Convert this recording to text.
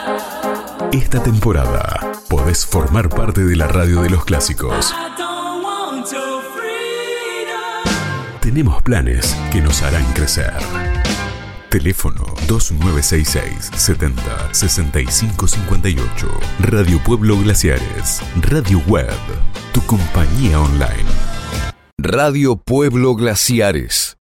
Esta temporada podés formar parte de la radio de los clásicos. Tenemos planes que nos harán crecer. Teléfono 2966 70 65 58. Radio Pueblo Glaciares. Radio Web. Tu compañía online. Radio Pueblo Glaciares.